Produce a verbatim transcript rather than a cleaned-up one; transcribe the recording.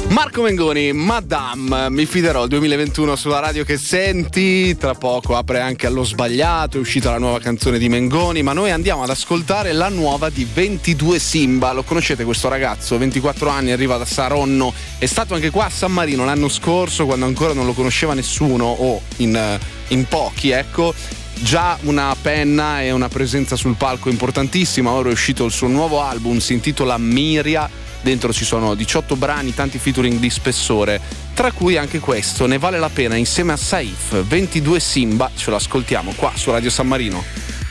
Marco Mengoni, Madame, mi fiderò, duemilaventuno sulla radio che senti, tra poco apre anche Allo Sbagliato, è uscita la nuova canzone di Mengoni, ma noi andiamo ad ascoltare la nuova di ventidue Simba. Lo conoscete questo ragazzo, ventiquattro anni, arriva da Saronno, è stato anche qua a San Marino l'anno scorso quando ancora non lo conosceva nessuno o in, in pochi, ecco. Già una penna e una presenza sul palco importantissima. Ora è uscito il suo nuovo album, si intitola Miria. Dentro ci sono diciotto brani, tanti featuring di spessore, tra cui anche questo, Ne vale la pena, insieme a Saif. Ventidue Simba, ce lo ascoltiamo qua su Radio San Marino.